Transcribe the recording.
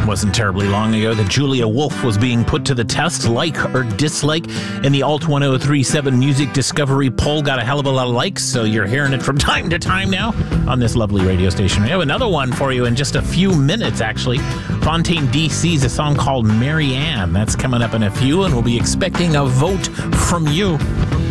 wasn't terribly long ago that Julia Wolf was being put to the test, like or dislike, and the Alt 1037 Music Discovery poll got a hell of a lot of likes, so you're hearing it from time to time now on this lovely radio station. We have another one for you in just a few minutes, actually. Fontaine DC's a song called Mary Ann. That's coming up in a few, and we'll be expecting a vote from you.